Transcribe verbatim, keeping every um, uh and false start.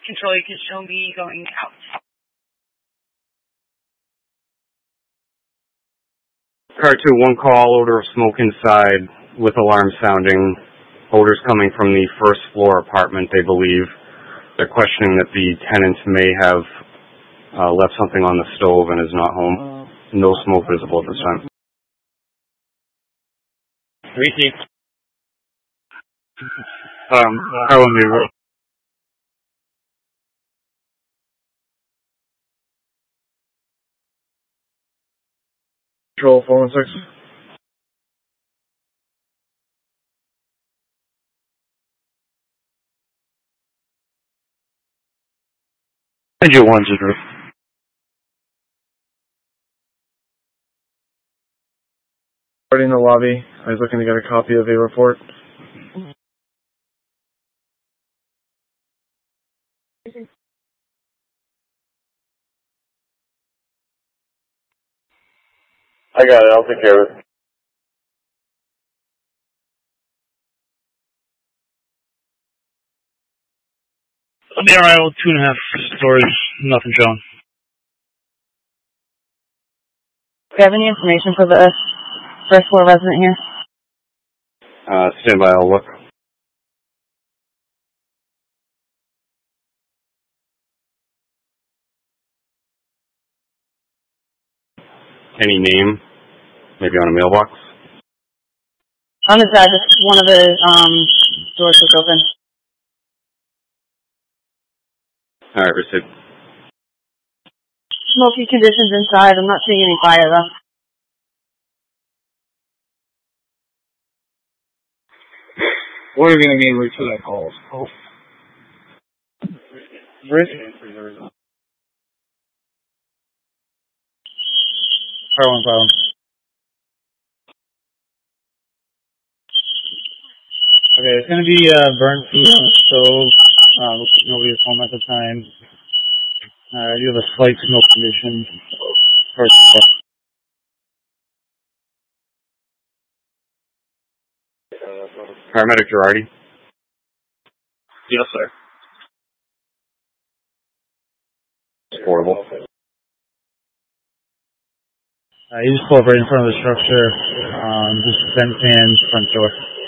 Control, you can show me going out. Car two, one call, odor of smoke inside with alarm sounding. Odors coming from the first floor apartment, they believe. They're questioning that the tenant may have uh, left something on the stove and is not home. No smoke visible at this time. Receive. Um, I will be. Control four one six. Engine one zero. Already in the lobby. I was looking to get a copy of a report. I got it. I'll take care of it. On the arrival, two and a half stories, nothing shown. Do you have any information for the first floor resident here? Uh, stand by, I'll look. Any name? Maybe on a mailbox? On the side, just one of the um, doors was open. Alright, receive. Smoky conditions inside. I'm not seeing any fire though. What are we going to need wait for that call? Oh. Risk? Fire one, fire one. Okay, it's going to be uh, burnt food on the stove. Uh, looks like nobody was home at the time. Uh, you have a slight smoke condition. First floor. Paramedic Girardi? Yes, sir. It's portable. Uh, you just pull up right in front of the structure. Um, just vent fan, front door.